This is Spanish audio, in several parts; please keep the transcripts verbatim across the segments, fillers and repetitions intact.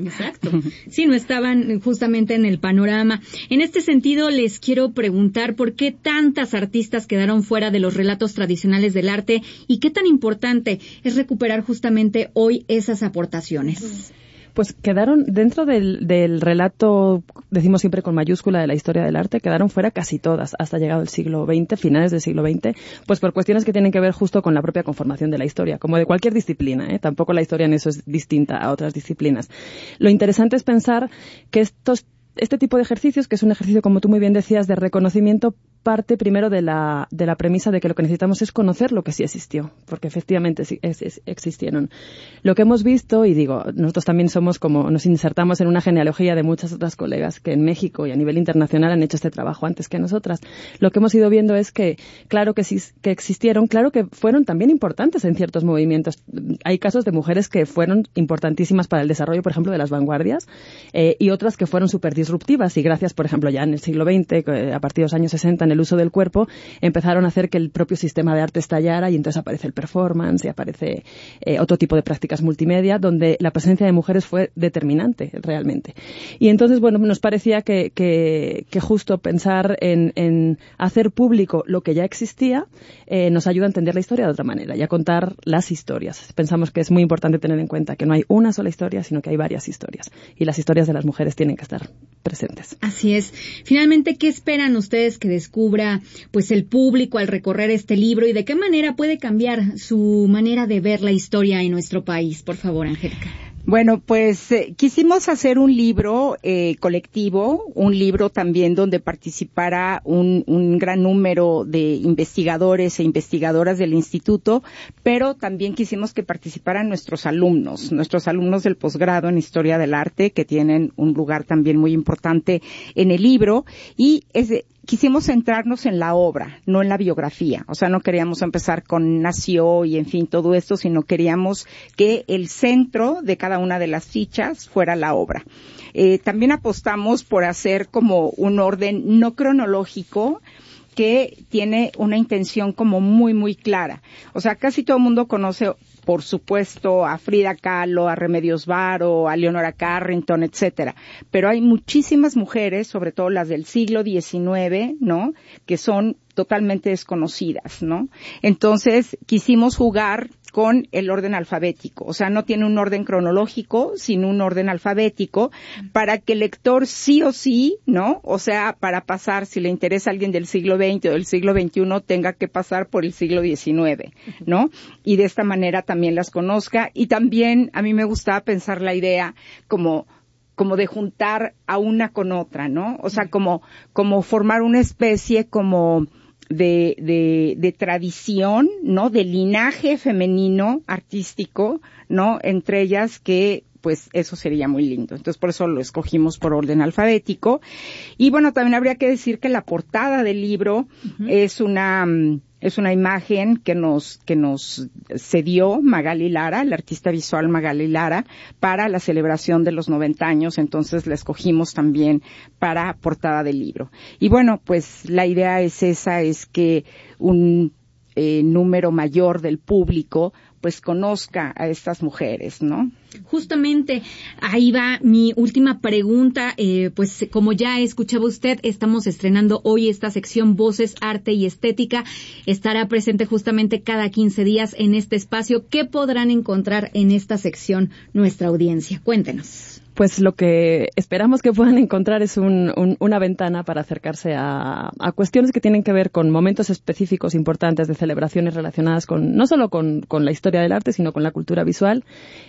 Exacto. Sí, no estaban justamente en el panorama. En este sentido, les quiero preguntar por qué tantas artistas quedaron fuera de los relatos tradicionales del arte y qué tan importante es recuperar justamente hoy esas aportaciones. Pues quedaron dentro del, del relato, decimos siempre con mayúscula, de la historia del arte, quedaron fuera casi todas, hasta llegado el siglo veinte, finales del siglo veinte, pues por cuestiones que tienen que ver justo con la propia conformación de la historia, como de cualquier disciplina, ¿eh? Tampoco la historia en eso es distinta a otras disciplinas. Lo interesante es pensar que estos Este tipo de ejercicios, que es un ejercicio, como tú muy bien decías, de reconocimiento, parte primero de la, de la premisa de que lo que necesitamos es conocer lo que sí existió, porque efectivamente sí, es, es, existieron. Lo que hemos visto, y digo, nosotros también somos como, nos insertamos en una genealogía de muchas otras colegas que en México y a nivel internacional han hecho este trabajo antes que nosotras. Lo que hemos ido viendo es que, claro que sí, que existieron, claro que fueron también importantes en ciertos movimientos. Hay casos de mujeres que fueron importantísimas para el desarrollo, por ejemplo, de las vanguardias, eh, y otras que fueron súper disruptivas, y gracias, por ejemplo, ya en el siglo veinte, a partir de los años sesenta, en el uso del cuerpo, empezaron a hacer que el propio sistema de arte estallara, y entonces aparece el performance y aparece eh, otro tipo de prácticas multimedia, donde la presencia de mujeres fue determinante, realmente. Y entonces, bueno, nos parecía que, que, que justo pensar en, en hacer público lo que ya existía eh, nos ayuda a entender la historia de otra manera y a contar las historias. Pensamos que es muy importante tener en cuenta que no hay una sola historia, sino que hay varias historias, y las historias de las mujeres tienen que estar presentes. Así es. Finalmente, ¿qué esperan ustedes que descubra pues el público al recorrer este libro y de qué manera puede cambiar su manera de ver la historia en nuestro país? Por favor, Angélica. Bueno, pues eh, quisimos hacer un libro eh, colectivo, un libro también donde participara un, un gran número de investigadores e investigadoras del instituto, pero también quisimos que participaran nuestros alumnos, nuestros alumnos del posgrado en Historia del Arte, que tienen un lugar también muy importante en el libro, y es quisimos centrarnos en la obra, no en la biografía. O sea, no queríamos empezar con nació y en fin todo esto, sino queríamos que el centro de cada una de las fichas fuera la obra. Eh, también apostamos por hacer como un orden no cronológico, que tiene una intención como muy, muy clara. O sea, casi todo el mundo conoce, por supuesto, a Frida Kahlo, a Remedios Varo, a Leonora Carrington, etcétera. Pero hay muchísimas mujeres, sobre todo las del siglo diecinueve, ¿no?, que son totalmente desconocidas, ¿no? Entonces, quisimos jugar con el orden alfabético. O sea, no tiene un orden cronológico, sino un orden alfabético, para que el lector sí o sí, ¿no? O sea, para pasar, si le interesa a alguien del siglo veinte o del siglo veintiuno, tenga que pasar por el siglo diecinueve, ¿no? Y de esta manera también las conozca. Y también a mí me gustaba pensar la idea como como de juntar a una con otra, ¿no? O sea, como como formar una especie como de, de, de tradición, ¿no? De linaje femenino artístico, ¿no? Entre ellas que, pues, eso sería muy lindo. Entonces, por eso lo escogimos por orden alfabético. Y bueno, también habría que decir que la portada del libro uh-huh. es una, es una imagen que nos, que nos cedió Magali Lara, la artista visual Magali Lara, para la celebración de los noventa años. Entonces, la escogimos también para portada del libro. Y bueno, pues, la idea es esa, es que un eh, número mayor del público pues conozca a estas mujeres, ¿no? Justamente, ahí va mi última pregunta. Eh, pues como ya escuchaba usted, estamos estrenando hoy esta sección Voces, Arte y Estética. Estará presente justamente cada quince días en este espacio. ¿Qué podrán encontrar en esta sección nuestra audiencia? Cuéntenos. Pues lo que esperamos que puedan encontrar es un, un, una ventana para acercarse a, a cuestiones que tienen que ver con momentos específicos importantes de celebraciones relacionadas con, no solo con, con la historia del arte, sino con la cultura visual.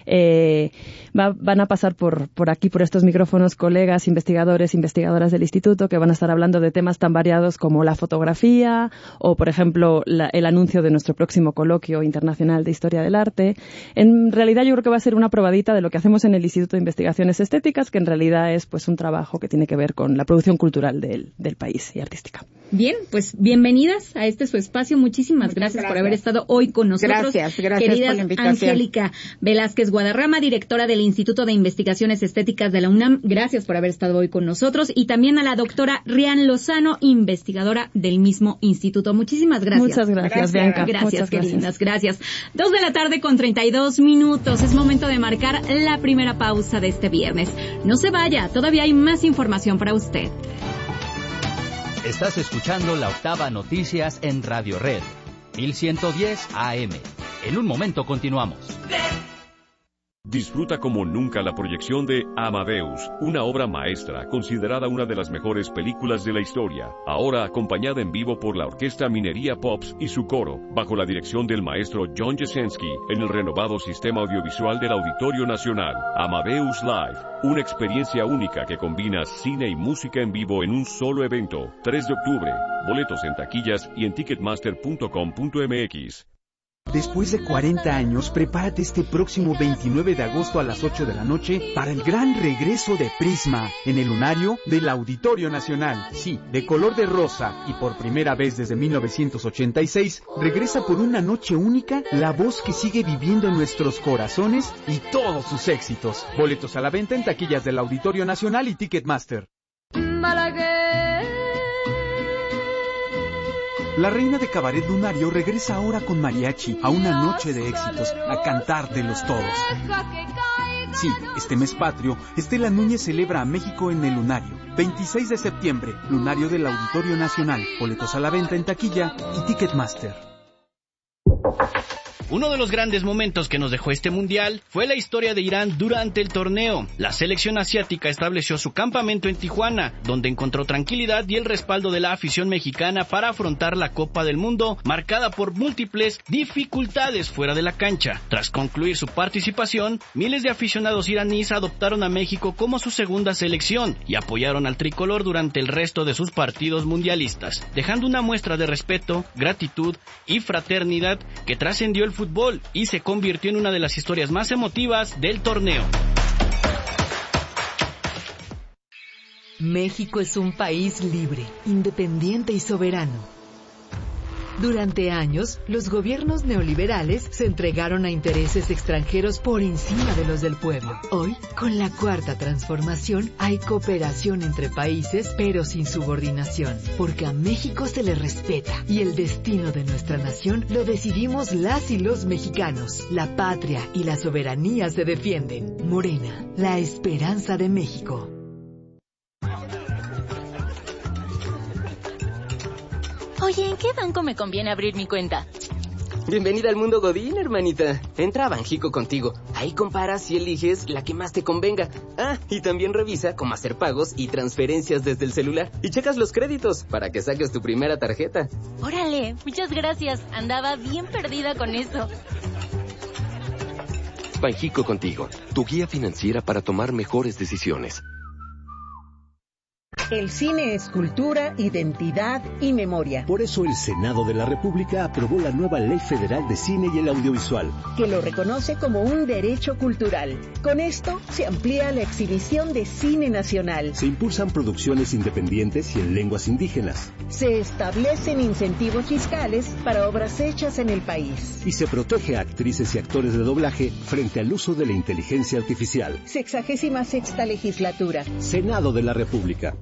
Eh, va, van a pasar por, por aquí, por estos micrófonos, colegas, investigadores, investigadoras del instituto, que van a estar hablando de temas tan variados como la fotografía o, por ejemplo, la, el anuncio de nuestro próximo coloquio internacional de historia del arte. En realidad, yo creo que va a ser una probadita de lo que hacemos en el Instituto de Investigaciones Estéticas, que en realidad es pues un trabajo que tiene que ver con la producción cultural del, del país y artística. Bien, pues bienvenidas a este su espacio. Muchísimas gracias, gracias por haber estado hoy con nosotros. Gracias, gracias Querida por la invitación. Angélica Velázquez Guadarrama, directora del Instituto de Investigaciones Estéticas de la UNAM. Gracias por haber estado hoy con nosotros. Y también a la doctora Rian Lozano, investigadora del mismo instituto. Muchísimas gracias. Muchas gracias, gracias Bianca. Gracias, Muchas qué gracias. lindas. Gracias. Dos de la tarde con treinta y dos minutos. Es momento de marcar la primera pausa de este viernes. No se vaya, todavía hay más información para usted. Estás escuchando La Octava Noticias en Radio Red, mil ciento diez A M. En un momento continuamos. Disfruta como nunca la proyección de Amadeus, una obra maestra considerada una de las mejores películas de la historia, ahora acompañada en vivo por la Orquesta Minería Pops y su coro, bajo la dirección del maestro John Jasenski, en el renovado sistema audiovisual del Auditorio Nacional. Amadeus Live, una experiencia única que combina cine y música en vivo en un solo evento. tres de octubre, boletos en taquillas y en ticketmaster punto com punto m x. Después de cuarenta años, prepárate este próximo veintinueve de agosto a las ocho de la noche para el gran regreso de Prisma en el lunario del Auditorio Nacional. Sí, de color de rosa y por primera vez desde mil novecientos ochenta y seis, regresa por una noche única la voz que sigue viviendo en nuestros corazones y todos sus éxitos. Boletos a la venta en taquillas del Auditorio Nacional y Ticketmaster. La reina de cabaret lunario regresa ahora con mariachi a una noche de éxitos, a cantártelos todos. Sí, este mes patrio, Estela Núñez celebra a México en el lunario. veintiséis de septiembre, lunario del Auditorio Nacional. Boletos a la venta en taquilla y Ticketmaster. Uno de los grandes momentos que nos dejó este mundial fue la historia de Irán durante el torneo. La selección asiática estableció su campamento en Tijuana, donde encontró tranquilidad y el respaldo de la afición mexicana para afrontar la Copa del Mundo, marcada por múltiples dificultades fuera de la cancha. Tras concluir su participación, miles de aficionados iraníes adoptaron a México como su segunda selección y apoyaron al tricolor durante el resto de sus partidos mundialistas, dejando una muestra de respeto, gratitud y fraternidad que trascendió el fútbol y se convirtió en una de las historias más emotivas del torneo. México es un país libre, independiente y soberano. Durante años, los gobiernos neoliberales se entregaron a intereses extranjeros por encima de los del pueblo. Hoy, con la cuarta transformación, hay cooperación entre países, pero sin subordinación, porque a México se le respeta y el destino de nuestra nación lo decidimos las y los mexicanos. La patria y la soberanía se defienden. Morena, la esperanza de México. Oye, ¿en qué banco me conviene abrir mi cuenta? Bienvenida al mundo Godín, hermanita. Entra a Banjico contigo. Ahí comparas y eliges la que más te convenga. Ah, y también revisa cómo hacer pagos y transferencias desde el celular. Y checas los créditos para que saques tu primera tarjeta. Órale, muchas gracias. Andaba bien perdida con eso. Banjico contigo, tu guía financiera para tomar mejores decisiones. El cine es cultura, identidad y memoria. Por eso el Senado de la República aprobó la nueva Ley Federal de Cine y el Audiovisual, que lo reconoce como un derecho cultural. Con esto se amplía la exhibición de cine nacional. Se impulsan producciones independientes y en lenguas indígenas. Se establecen incentivos fiscales para obras hechas en el país. Y se protege a actrices y actores de doblaje frente al uso de la inteligencia artificial. Sexagésima sexta legislatura. Senado de la República.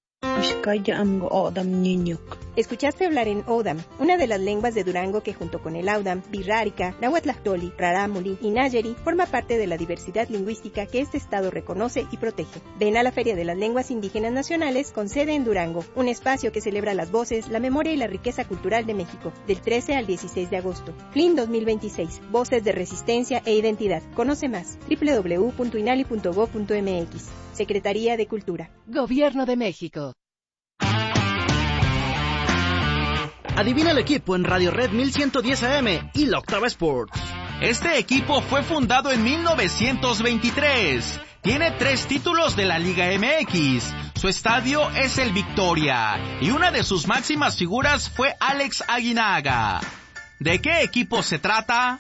Escuchaste hablar en Odam, una de las lenguas de Durango que junto con el Audam, Birrárica, Nahuatlactoli, Rarámuri y Nayeri forma parte de la diversidad lingüística que este estado reconoce y protege. Ven a la Feria de las Lenguas Indígenas Nacionales con sede en Durango, un espacio que celebra las voces, la memoria y la riqueza cultural de México, del trece al dieciséis de agosto. F L I N dos mil veintiséis, Voces de Resistencia e Identidad. Conoce más, doble u doble u doble u punto inali punto gob punto m x. Secretaría de Cultura. Gobierno de México. Adivina el equipo en Radio Red mil ciento diez A M y la Octava Sports. Este equipo fue fundado en mil novecientos veintitrés. Tiene tres títulos de la Liga M X. Su estadio es el Victoria y una de sus máximas figuras fue Alex Aguinaga. ¿De qué equipo se trata?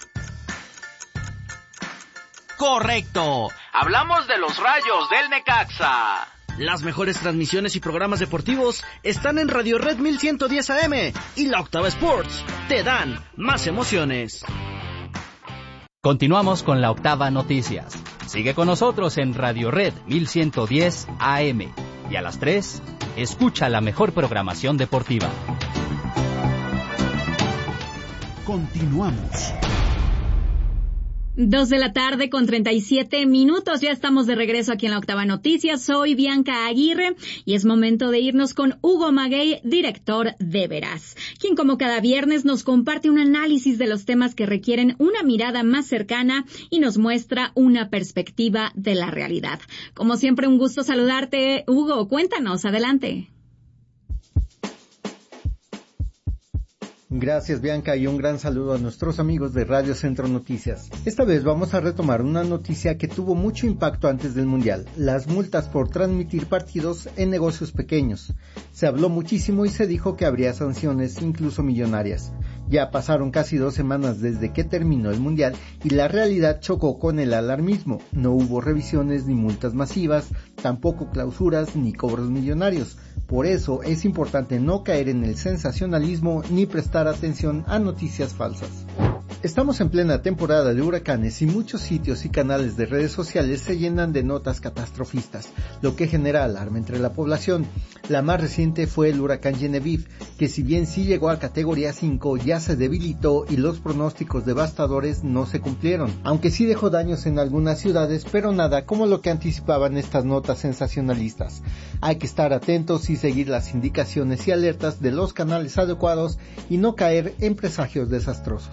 Correcto, hablamos de los Rayos del Necaxa. Las mejores transmisiones y programas deportivos están en Radio Red mil ciento diez A M y La Octava Sports. Te dan más emociones. Continuamos con La Octava Noticias. Sigue con nosotros en Radio Red mil ciento diez A M. Y a las tres, escucha la mejor programación deportiva. Continuamos. Dos de la tarde con treinta y siete minutos. Ya estamos de regreso aquí en La Octava Noticias. Soy Bianca Aguirre y es momento de irnos con Hugo Maguey, director de Veraz, quien como cada viernes nos comparte un análisis de los temas que requieren una mirada más cercana y nos muestra una perspectiva de la realidad. Como siempre, un gusto saludarte, Hugo. Cuéntanos, adelante. Gracias, Bianca, y un gran saludo a nuestros amigos de Radio Centro Noticias. Esta vez vamos a retomar una noticia que tuvo mucho impacto antes del Mundial: las multas por transmitir partidos en negocios pequeños. Se habló muchísimo y se dijo que habría sanciones, incluso millonarias. Ya pasaron casi dos semanas desde que terminó el Mundial y la realidad chocó con el alarmismo. No hubo revisiones ni multas masivas, tampoco clausuras ni cobros millonarios. Por eso es importante no caer en el sensacionalismo ni prestar atención a noticias falsas. Estamos en plena temporada de huracanes y muchos sitios y canales de redes sociales se llenan de notas catastrofistas, lo que genera alarma entre la población. La más reciente fue el huracán Genevieve, que si bien sí llegó a categoría cinco, ya se debilitó y los pronósticos devastadores no se cumplieron, aunque sí dejó daños en algunas ciudades, pero nada como lo que anticipaban estas notas sensacionalistas. Hay que estar atentos y seguir las indicaciones y alertas de los canales adecuados y no caer en presagios desastrosos.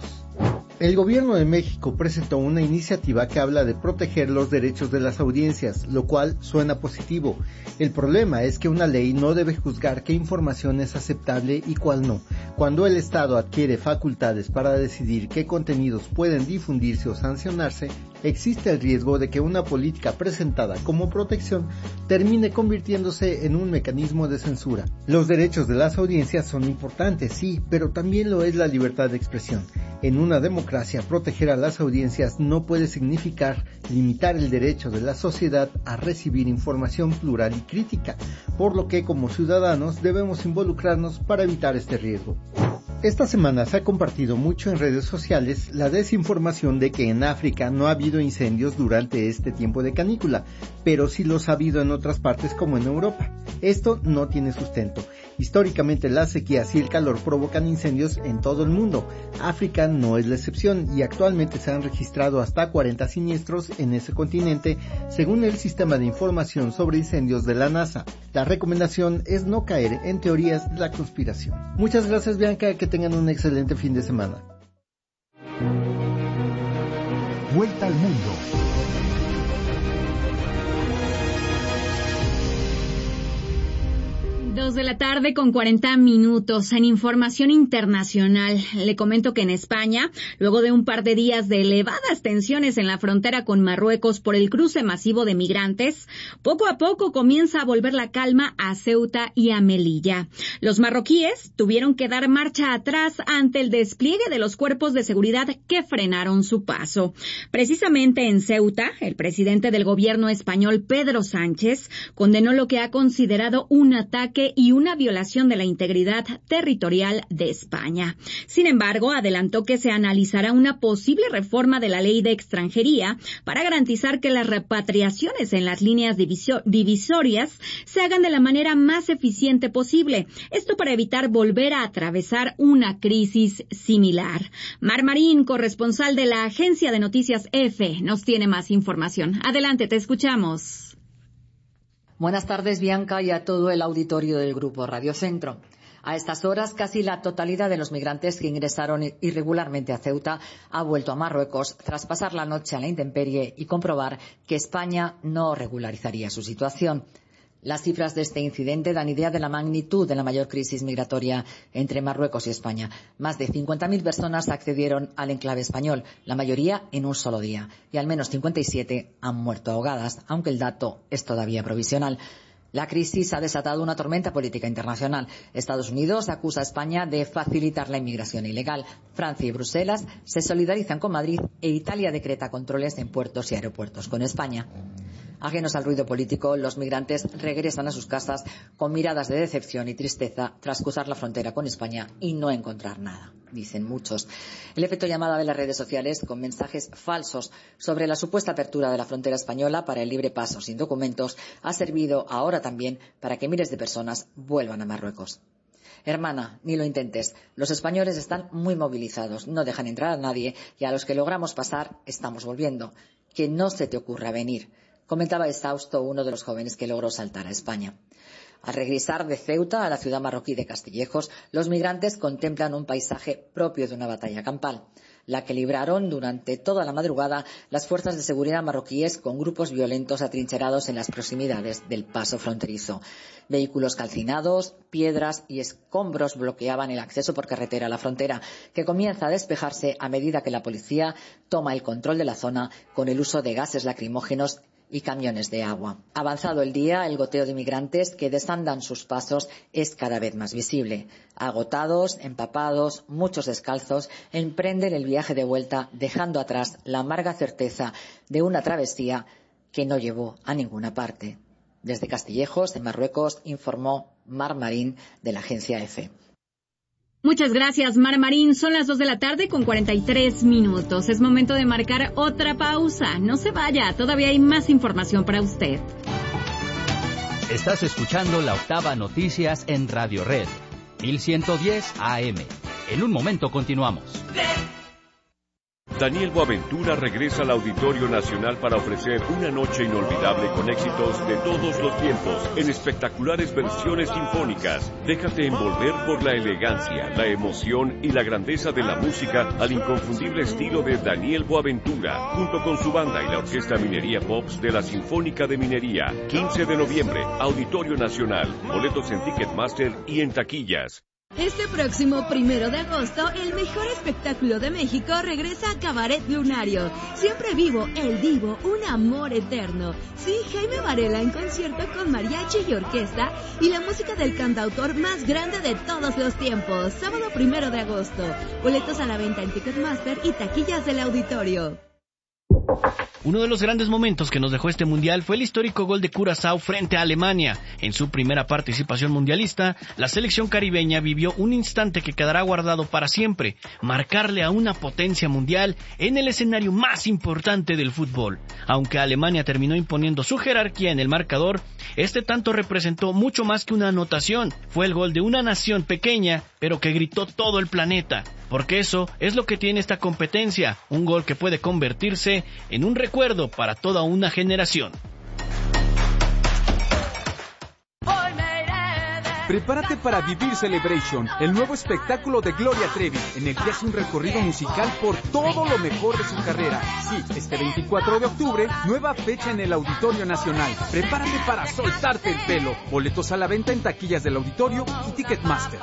El gobierno de México presentó una iniciativa que habla de proteger los derechos de las audiencias, lo cual suena positivo. El problema es que una ley no debe juzgar qué información es aceptable y cuál no. Cuando el Estado adquiere facultades para decidir qué contenidos pueden difundirse o sancionarse, existe el riesgo de que una política presentada como protección termine convirtiéndose en un mecanismo de censura. Los derechos de las audiencias son importantes, sí, pero también lo es la libertad de expresión. En una democracia, proteger a las audiencias no puede significar limitar el derecho de la sociedad a recibir información plural y crítica, por lo que como ciudadanos debemos involucrarnos para evitar este riesgo. Esta semana se ha compartido mucho en redes sociales la desinformación de que en África no ha habido incendios durante este tiempo de canícula, pero sí los ha habido en otras partes como en Europa. Esto no tiene sustento. Históricamente las sequías y el calor provocan incendios en todo el mundo. África no es la excepción y actualmente se han registrado hasta cuarenta siniestros en ese continente, según el Sistema de Información sobre Incendios de la NASA. La recomendación es no caer en teorías de la conspiración. Muchas gracias, Bianca, que tengan un excelente fin de semana. Vuelta al mundo. Dos de la tarde con cuarenta minutos. En información internacional, le comento que en España, luego de un par de días de elevadas tensiones en la frontera con Marruecos por el cruce masivo de migrantes, poco a poco comienza a volver la calma a Ceuta y a Melilla. Los marroquíes tuvieron que dar marcha atrás ante el despliegue de los cuerpos de seguridad que frenaron su paso. Precisamente en Ceuta, el presidente del gobierno español, Pedro Sánchez, condenó lo que ha considerado un ataque y una violación de la integridad territorial de España. Sin embargo, adelantó que se analizará una posible reforma de la ley de extranjería para garantizar que las repatriaciones en las líneas diviso- divisorias se hagan de la manera más eficiente posible. Esto para evitar volver a atravesar una crisis similar. Mar Marín, corresponsal de la agencia de noticias E F E, nos tiene más información. Adelante, te escuchamos. Buenas tardes, Bianca, y a todo el auditorio del Grupo Radio Centro. A estas horas, casi la totalidad de los migrantes que ingresaron irregularmente a Ceuta ha vuelto a Marruecos tras pasar la noche a la intemperie y comprobar que España no regularizaría su situación. Las cifras de este incidente dan idea de la magnitud de la mayor crisis migratoria entre Marruecos y España. Más de cincuenta mil personas accedieron al enclave español, la mayoría en un solo día, y al menos cincuenta y siete han muerto ahogadas, aunque el dato es todavía provisional. La crisis ha desatado una tormenta política internacional. Estados Unidos acusa a España de facilitar la inmigración ilegal. Francia y Bruselas se solidarizan con Madrid e Italia decreta controles en puertos y aeropuertos con España. Ajenos al ruido político, los migrantes regresan a sus casas con miradas de decepción y tristeza tras cruzar la frontera con España y no encontrar nada, dicen muchos. El efecto llamada de las redes sociales con mensajes falsos sobre la supuesta apertura de la frontera española para el libre paso sin documentos ha servido ahora también para que miles de personas vuelvan a Marruecos. Hermana, ni lo intentes. Los españoles están muy movilizados, no dejan entrar a nadie y a los que logramos pasar estamos volviendo. Que no se te ocurra venir, comentaba exhausto uno de los jóvenes que logró saltar a España. Al regresar de Ceuta a la ciudad marroquí de Castillejos, los migrantes contemplan un paisaje propio de una batalla campal, la que libraron durante toda la madrugada las fuerzas de seguridad marroquíes con grupos violentos atrincherados en las proximidades del paso fronterizo. Vehículos calcinados, piedras y escombros bloqueaban el acceso por carretera a la frontera, que comienza a despejarse a medida que la policía toma el control de la zona con el uso de gases lacrimógenos y camiones de agua. Avanzado el día, el goteo de migrantes que desandan sus pasos es cada vez más visible. Agotados, empapados, muchos descalzos, emprenden el viaje de vuelta, dejando atrás la amarga certeza de una travesía que no llevó a ninguna parte. Desde Castillejos, en Marruecos, informó Mar Marín de la agencia EFE. Muchas gracias, Mar Marín. Son las dos de la tarde con cuarenta y tres minutos. Es momento de marcar otra pausa. No se vaya, todavía hay más información para usted. Estás escuchando la Octava Noticias en Radio Red, mil ciento diez A M. En un momento continuamos. Daniel Boaventura regresa al Auditorio Nacional para ofrecer una noche inolvidable con éxitos de todos los tiempos, en espectaculares versiones sinfónicas. Déjate envolver por la elegancia, la emoción y la grandeza de la música al inconfundible estilo de Daniel Boaventura, junto con su banda y la Orquesta Minería Pops de la Sinfónica de Minería. quince de noviembre, Auditorio Nacional. Boletos en Ticketmaster y en taquillas. Este próximo primero de agosto, el mejor espectáculo de México regresa a Cabaret Lunario. Siempre vivo, el divo, un amor eterno. Sí, Jaime Varela en concierto con mariachi y orquesta y la música del cantautor más grande de todos los tiempos. Sábado primero de agosto. Boletos a la venta en Ticketmaster y taquillas del auditorio. Uno de los grandes momentos que nos dejó este mundial fue el histórico gol de Curazao frente a Alemania. En su primera participación mundialista, la selección caribeña vivió un instante que quedará guardado para siempre: marcarle a una potencia mundial en el escenario más importante del fútbol. Aunque Alemania terminó imponiendo su jerarquía en el marcador, este tanto representó mucho más que una anotación. Fue el gol de una nación pequeña, pero que gritó todo el planeta. Porque eso es lo que tiene esta competencia, un gol que puede convertirse en un recuerdo para toda una generación. Prepárate para Vivir Celebration, el nuevo espectáculo de Gloria Trevi, en el que hace un recorrido musical por todo lo mejor de su carrera. Sí, este veinticuatro de octubre, nueva fecha en el Auditorio Nacional. Prepárate para soltarte el pelo. Boletos a la venta en taquillas del auditorio y Ticketmaster.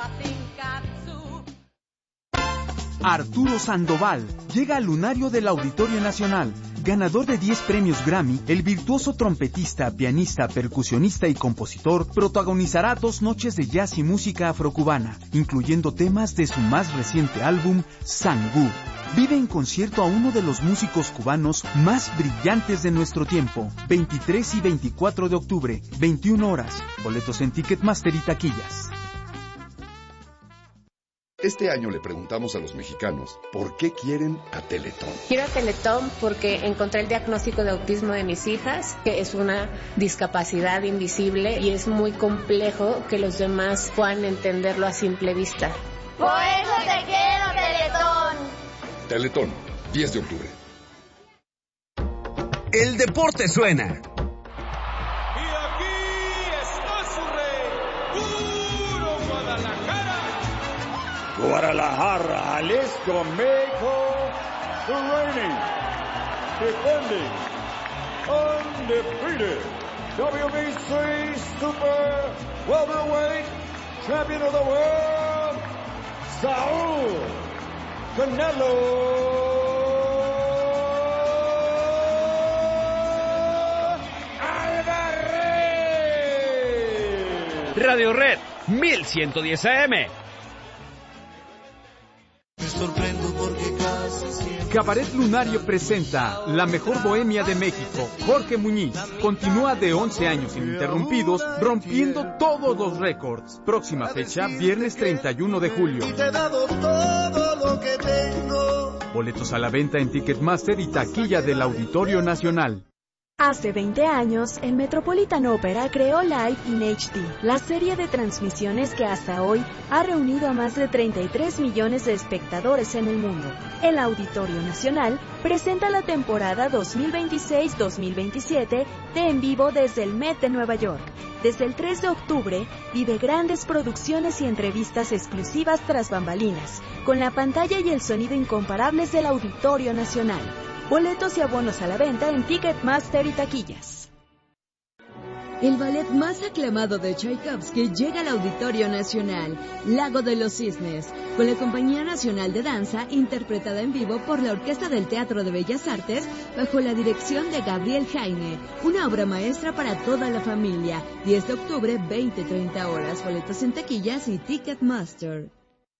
Arturo Sandoval llega al lunario del Auditorio Nacional. Ganador de diez premios Grammy, el virtuoso trompetista, pianista, percusionista y compositor protagonizará dos noches de jazz y música afrocubana, incluyendo temas de su más reciente álbum, Sangú. Vive en concierto a uno de los músicos cubanos más brillantes de nuestro tiempo. veintitrés y veinticuatro de octubre, veintiuna horas. Boletos en Ticketmaster y taquillas. Este año le preguntamos a los mexicanos por qué quieren a Teletón. Quiero a Teletón porque encontré el diagnóstico de autismo de mis hijas, que es una discapacidad invisible y es muy complejo que los demás puedan entenderlo a simple vista. ¡Por eso te quiero, Teletón! Teletón, diez de octubre. El deporte suena. Guadalajara, Jalisco, México, the reigning, defending, undefeated W B C Super Welterweight Champion of the World, Saúl Canelo Álvarez. Radio Red, mil ciento diez A M. Me sorprendo porque casi siempre Cabaret Lunario presenta La Mejor Bohemia de México. Jorge Muñiz continúa de once años ininterrumpidos, rompiendo todos los récords. Próxima fecha, viernes treinta y uno de julio. Y te he dado todo lo que tengo. Boletos a la venta en Ticketmaster y taquilla del Auditorio Nacional. Hace veinte años, el Metropolitan Opera creó Live in H D, la serie de transmisiones que hasta hoy ha reunido a más de treinta y tres millones de espectadores en el mundo. El Auditorio Nacional presenta la temporada dos mil veintiséis dos mil veintisiete de En Vivo desde el Met de Nueva York. Desde el tres de octubre, vive grandes producciones y entrevistas exclusivas tras bambalinas, con la pantalla y el sonido incomparables del Auditorio Nacional. Boletos y abonos a la venta en Ticketmaster y taquillas. El ballet más aclamado de Tchaikovsky llega al Auditorio Nacional, Lago de los Cisnes, con la Compañía Nacional de Danza, interpretada en vivo por la Orquesta del Teatro de Bellas Artes, bajo la dirección de Gabriel Jaime. Una obra maestra para toda la familia. diez de octubre, veinte a treinta horas. Boletos en taquillas y Ticketmaster.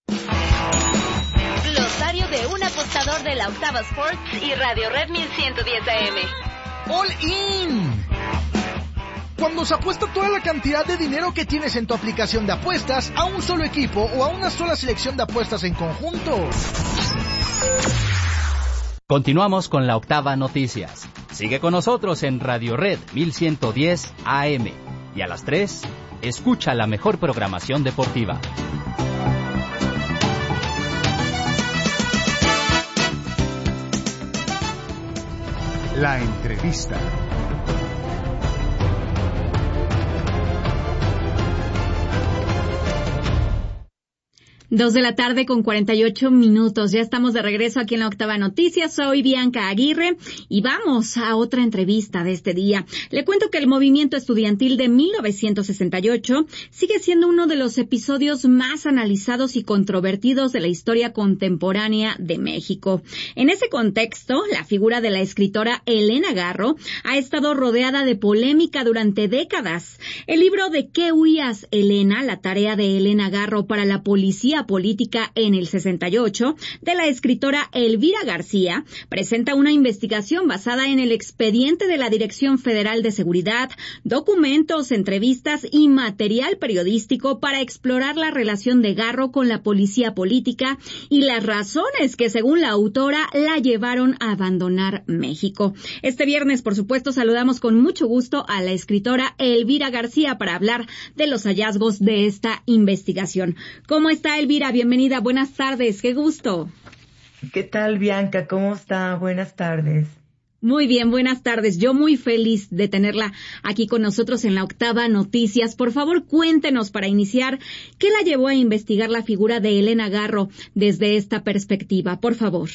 Glosario de un apostador de la Octava Sports y Radio Red mil ciento diez A M. All in. Cuando se apuesta toda la cantidad de dinero que tienes en tu aplicación de apuestas a un solo equipo o a una sola selección de apuestas en conjunto. Continuamos con la Octava Noticias. Sigue con nosotros en Radio Red mil ciento diez A M. Y a las tres, escucha la mejor programación deportiva. La entrevista. Dos de la tarde con cuarenta y ocho minutos. Ya estamos de regreso aquí en la Octava Noticias. Soy Bianca Aguirre y vamos a otra entrevista de este día. Le cuento que el movimiento estudiantil de mil novecientos sesenta y ocho sigue siendo uno de los episodios más analizados y controvertidos de la historia contemporánea de México. En ese contexto, la figura de la escritora Elena Garro ha estado rodeada de polémica durante décadas. El libro ¿De qué huías, Elena?, la tarea de Elena Garro para la policía política en el sesenta y ocho, de la escritora Elvira García, presenta una investigación basada en el expediente de la Dirección Federal de Seguridad, documentos, entrevistas y material periodístico para explorar la relación de Garro con la policía política y las razones que, según la autora, la llevaron a abandonar México. Este viernes, por supuesto, saludamos con mucho gusto a la escritora Elvira García para hablar de los hallazgos de esta investigación. ¿Cómo está, Elvira? Bienvenida, buenas tardes, qué gusto. ¿Qué tal, Bianca? ¿Cómo está? Buenas tardes. Muy bien, buenas tardes. Yo muy feliz de tenerla aquí con nosotros en la Octava Noticias. Por favor, cuéntenos para iniciar, ¿qué la llevó a investigar la figura de Elena Garro desde esta perspectiva? Por favor.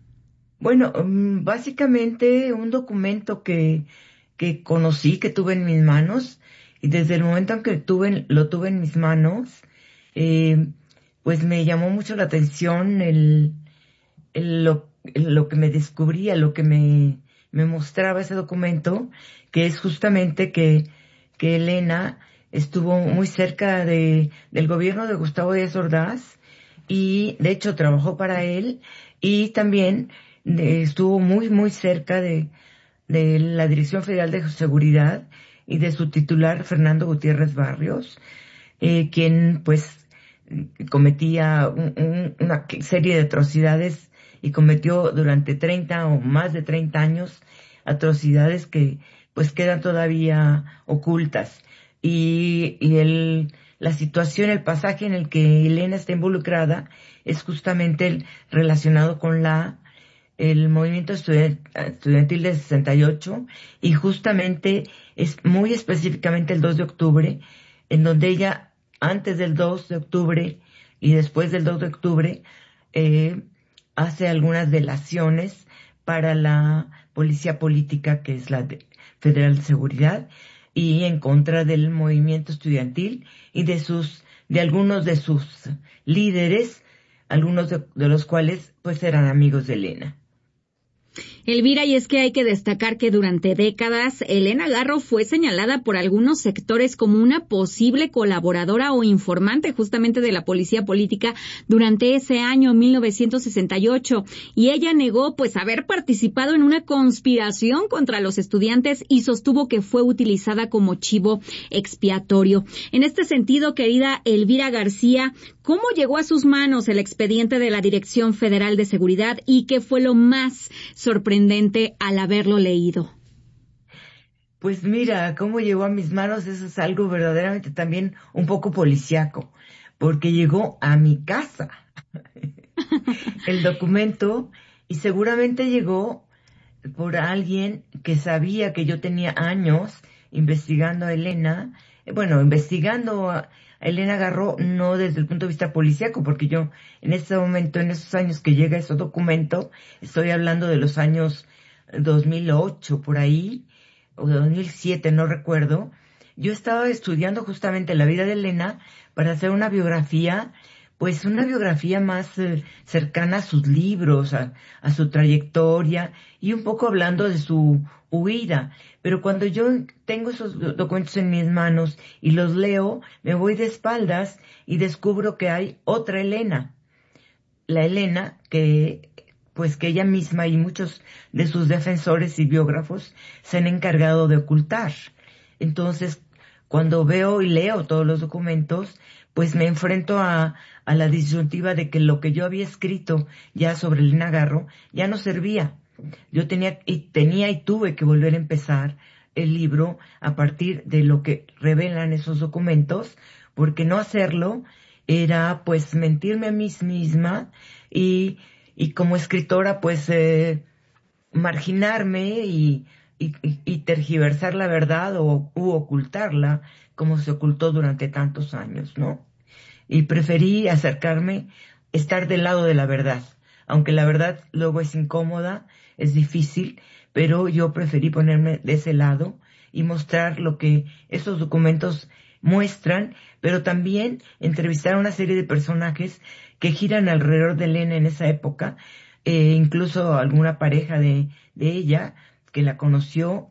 Bueno, básicamente un documento que, que conocí, que tuve en mis manos, y desde el momento en que tuve, lo tuve en mis manos, eh, pues me llamó mucho la atención el, el, lo, el, lo que me descubría, lo que me, me mostraba ese documento, que es justamente que, que Elena estuvo muy cerca de, del gobierno de Gustavo Díaz Ordaz y de hecho trabajó para él y también de, estuvo muy, muy cerca de, de la Dirección Federal de Seguridad y de su titular Fernando Gutiérrez Barrios, eh, quien pues cometía un, un, una serie de atrocidades y cometió durante treinta o más de treinta años atrocidades que pues quedan todavía ocultas. Y, y el, la situación, el pasaje en el que Elena está involucrada es justamente el relacionado con la el movimiento estudiantil de sesenta y ocho y justamente es muy específicamente el dos de octubre, en donde ella antes del dos de octubre y después del dos de octubre, eh, hace algunas delaciones para la policía política, que es la de Federal de Seguridad, y en contra del movimiento estudiantil y de sus, de algunos de sus líderes, algunos de, de los cuales pues eran amigos de Elena. Elvira, y es que hay que destacar que durante décadas Elena Garro fue señalada por algunos sectores como una posible colaboradora o informante justamente de la policía política durante ese año mil novecientos sesenta y ocho, y ella negó pues haber participado en una conspiración contra los estudiantes y sostuvo que fue utilizada como chivo expiatorio. En este sentido, querida Elvira García, ¿cómo llegó a sus manos el expediente de la Dirección Federal de Seguridad y qué fue lo más sorprendente al haberlo leído? Pues mira, cómo llegó a mis manos, eso es algo verdaderamente también un poco policíaco, porque llegó a mi casa el documento, y seguramente llegó por alguien que sabía que yo tenía años investigando a Elena, bueno, investigando a Elena Garro, no desde el punto de vista policíaco, porque yo en ese momento, en esos años que llega ese documento, estoy hablando de los años dos mil ocho, por ahí, o dos mil siete, no recuerdo. Yo estaba estudiando justamente la vida de Elena para hacer una biografía, pues una biografía más eh, cercana a sus libros, a, a su trayectoria, y un poco hablando de su huida. Pero cuando yo tengo esos documentos en mis manos y los leo, me voy de espaldas y descubro que hay otra Elena. La Elena que, pues que ella misma y muchos de sus defensores y biógrafos se han encargado de ocultar. Entonces, cuando veo y leo todos los documentos, pues me enfrento a, a la disyuntiva de que lo que yo había escrito ya sobre Elena Garro ya no servía. Yo tenía y tenía y tuve que volver a empezar el libro a partir de lo que revelan esos documentos, porque no hacerlo era pues mentirme a mí misma y, y como escritora pues eh, marginarme y, y, y tergiversar la verdad o u ocultarla como se ocultó durante tantos años, ¿no? Y preferí acercarme, estar del lado de la verdad, aunque la verdad luego es incómoda, es difícil, pero yo preferí ponerme de ese lado y mostrar lo que esos documentos muestran, pero también entrevistar a una serie de personajes que giran alrededor de Elena en esa época, eh, incluso alguna pareja de, de ella que la conoció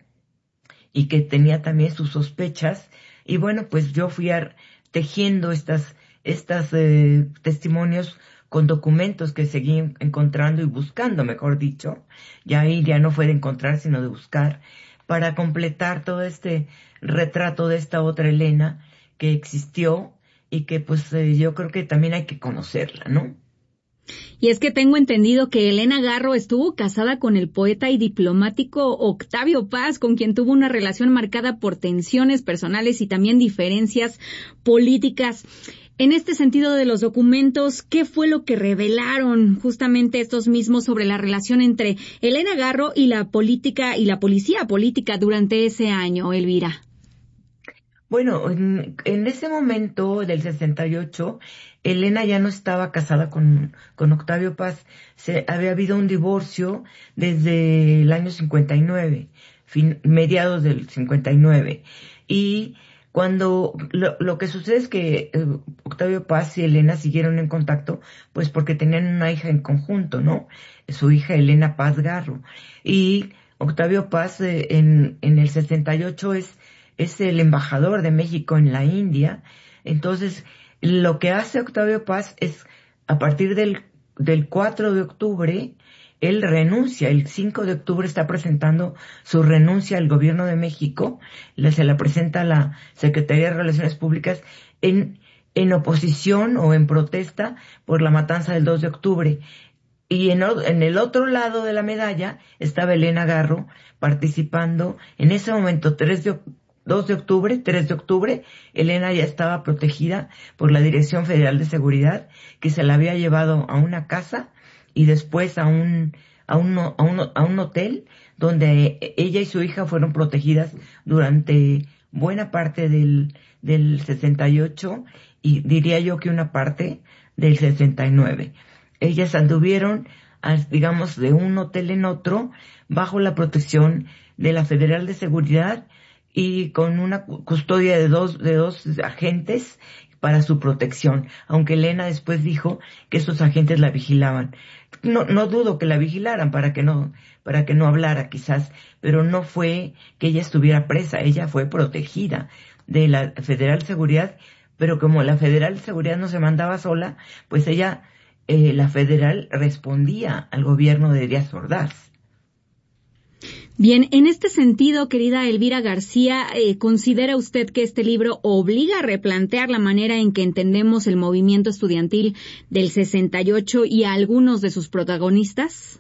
y que tenía también sus sospechas. Y bueno, pues yo fui a, tejiendo estas, estas eh, testimonios con documentos que seguí encontrando y buscando, mejor dicho. Ya ahí ya no fue de encontrar, sino de buscar, para completar todo este retrato de esta otra Elena que existió y que pues eh, yo creo que también hay que conocerla, ¿no? Y es que tengo entendido que Elena Garro estuvo casada con el poeta y diplomático Octavio Paz, con quien tuvo una relación marcada por tensiones personales y también diferencias políticas. En este sentido de los documentos, ¿qué fue lo que revelaron justamente estos mismos sobre la relación entre Elena Garro y la política y la policía política durante ese año, Elvira? Bueno, en, en ese momento del sesenta y ocho, Elena ya no estaba casada con, con Octavio Paz. Se, había habido un divorcio desde el año cincuenta y nueve, fin, mediados del cincuenta y nueve. Y cuando lo, lo que sucede es que eh, Octavio Paz y Elena siguieron en contacto, pues porque tenían una hija en conjunto, ¿no? Su hija Elena Paz Garro. Y Octavio Paz eh, en, en el sesenta y ocho es, es el embajador de México en la India. Entonces, lo que hace Octavio Paz es, a partir del, del cuatro de octubre, él renuncia. El cinco de octubre está presentando su renuncia al gobierno de México. Se la presenta a la Secretaría de Relaciones Públicas en, en oposición o en protesta por la matanza del dos de octubre. Y en, en el otro lado de la medalla estaba Elena Garro participando. En ese momento, tres de, dos de octubre, tres de octubre, Elena ya estaba protegida por la Dirección Federal de Seguridad, que se la había llevado a una casa y después a un, a un, a un, a un hotel donde ella y su hija fueron protegidas durante buena parte del, del sesenta y ocho y diría yo que una parte del sesenta y nueve. Ellas anduvieron, digamos, de un hotel en otro bajo la protección de la Federal de Seguridad y con una custodia de dos, de dos agentes para su protección, aunque Elena después dijo que esos agentes la vigilaban. No, no dudo que la vigilaran para que no, para que no hablara quizás, pero no fue que ella estuviera presa, ella fue protegida de la Federal Seguridad, pero como la Federal Seguridad no se mandaba sola, pues ella, eh, la Federal respondía al gobierno de Díaz Ordaz. Bien, en este sentido, querida Elvira García, eh, ¿considera usted que este libro obliga a replantear la manera en que entendemos el movimiento estudiantil del sesenta y ocho y a algunos de sus protagonistas?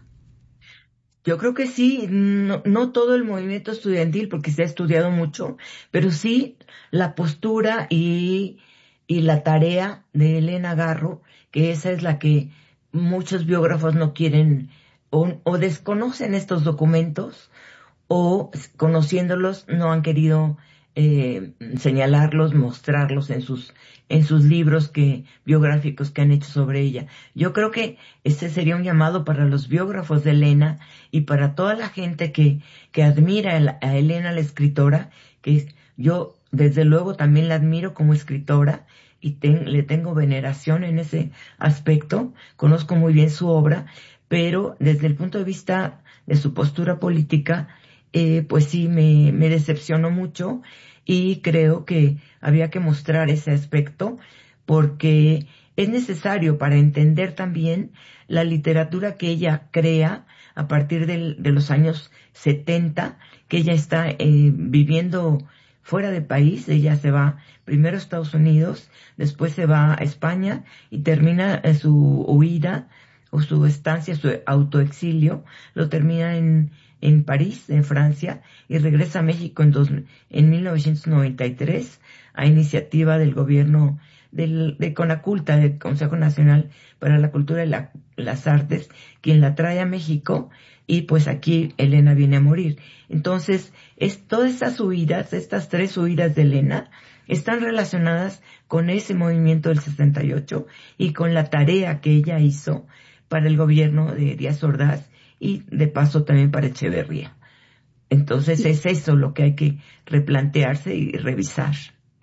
Yo creo que sí, no, no todo el movimiento estudiantil porque se ha estudiado mucho, pero sí la postura y, y la tarea de Elena Garro, que esa es la que muchos biógrafos no quieren o, o desconocen estos documentos, o conociéndolos no han querido eh, señalarlos, mostrarlos en sus en sus libros que biográficos que han hecho sobre ella. Yo creo que este sería un llamado para los biógrafos de Elena y para toda la gente que que admira a Elena la escritora, que yo desde luego también la admiro como escritora y ten, le tengo veneración en ese aspecto, conozco muy bien su obra, pero desde el punto de vista de su postura política, Eh, pues sí, me, me decepcionó mucho y creo que había que mostrar ese aspecto porque es necesario para entender también la literatura que ella crea a partir del, de los años setenta, que ella está eh, viviendo fuera de país. Ella se va primero a Estados Unidos, después se va a España y termina eh, su huida o su estancia, su autoexilio, lo termina en en París, en Francia, y regresa a México en, dos, en mil novecientos noventa y tres a iniciativa del gobierno del, de CONACULTA, del Consejo Nacional para la Cultura y la, las Artes, quien la trae a México, y pues aquí Elena viene a morir. Entonces, es, todas estas huidas, estas tres huidas de Elena, están relacionadas con ese movimiento del sesenta y ocho y con la tarea que ella hizo para el gobierno de Díaz Ordaz, y de paso también para Echeverría. Entonces es eso lo que hay que replantearse y revisar.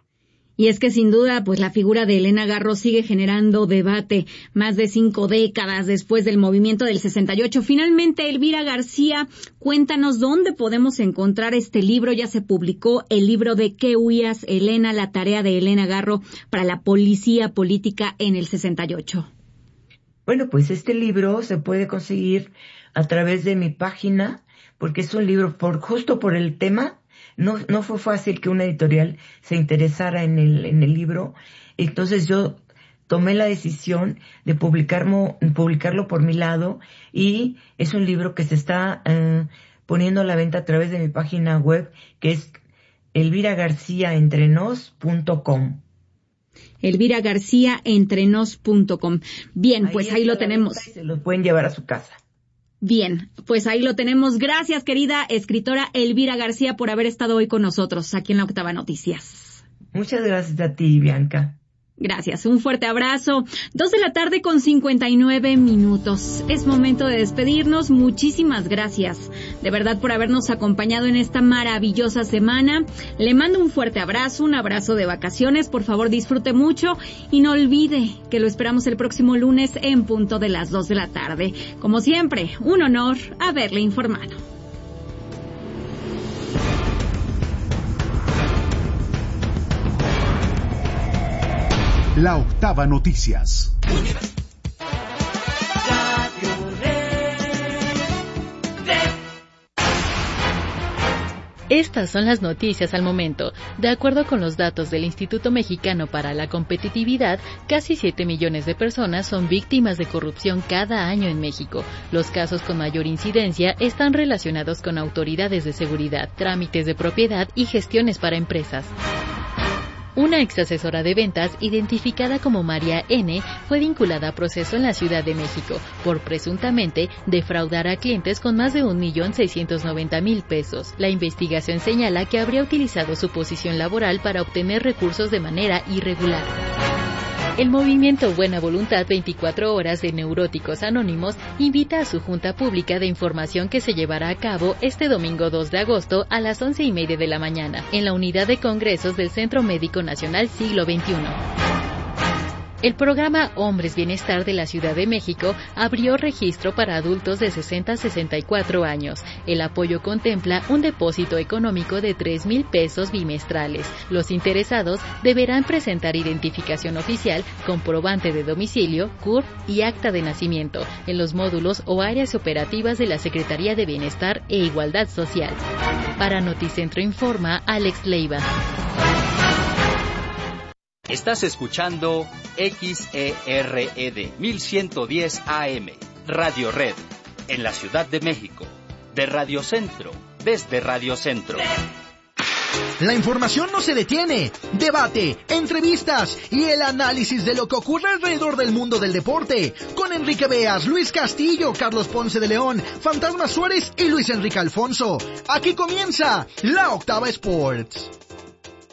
Y es que sin duda, pues la figura de Elena Garro sigue generando debate más de cinco décadas después del movimiento del sesenta y ocho. Finalmente, Elvira García, cuéntanos dónde podemos encontrar este libro. Ya se publicó el libro de ¿Qué huías, Elena? La tarea de Elena Garro para la policía política en el sesenta y ocho. Bueno, pues este libro se puede conseguir a través de mi página, porque es un libro por justo por el tema. No, no fue fácil que una editorial se interesara en el, en el libro. Entonces yo tomé la decisión de publicarlo, publicarlo por mi lado, y es un libro que se está eh, poniendo a la venta a través de mi página web, que es elvira garcía entrenos punto com. elvira garcía entrenos punto com. Bien, ahí pues ahí lo tenemos. Se lo pueden llevar a su casa. Bien, pues ahí lo tenemos. Gracias, querida escritora Elvira García, por haber estado hoy con nosotros aquí en la Octava Noticias. Muchas gracias a ti, Bianca. Gracias, un fuerte abrazo. Dos de la tarde con cincuenta y nueve minutos. Es momento de despedirnos. Muchísimas gracias, de verdad, por habernos acompañado en esta maravillosa semana. Le mando un fuerte abrazo, un abrazo de vacaciones. Por favor, disfrute mucho y no olvide que lo esperamos el próximo lunes en punto de las dos de la tarde. Como siempre, un honor haberle informado. La Octava Noticias. Estas son las noticias al momento. De acuerdo con los datos del Instituto Mexicano para la Competitividad, casi siete millones de personas son víctimas de corrupción cada año en México. Los casos con mayor incidencia están relacionados con autoridades de seguridad, trámites de propiedad y gestiones para empresas. Una ex asesora de ventas, identificada como María N., fue vinculada a proceso en la Ciudad de México por presuntamente defraudar a clientes con más de un millón seiscientos noventa mil pesos. La investigación señala que habría utilizado su posición laboral para obtener recursos de manera irregular. El movimiento Buena Voluntad veinticuatro horas de Neuróticos Anónimos invita a su junta pública de información que se llevará a cabo este domingo dos de agosto a las once y media de la mañana en la unidad de congresos del Centro Médico Nacional Siglo veintiuno. El programa Hombres Bienestar de la Ciudad de México abrió registro para adultos de sesenta a sesenta y cuatro años. El apoyo contempla un depósito económico de tres mil pesos bimestrales. Los interesados deberán presentar identificación oficial, comprobante de domicilio, C U R y acta de nacimiento en los módulos o áreas operativas de la Secretaría de Bienestar e Igualdad Social. Para Noticentro informa Alex Leiva. Estás escuchando X E R E D mil ciento diez A M, Radio Red, en la Ciudad de México, de Radio Centro, desde Radio Centro. La información no se detiene. Debate, entrevistas y el análisis de lo que ocurre alrededor del mundo del deporte. Con Enrique Beas, Luis Castillo, Carlos Ponce de León, Fantasma Suárez y Luis Enrique Alfonso. Aquí comienza La Octava Sports.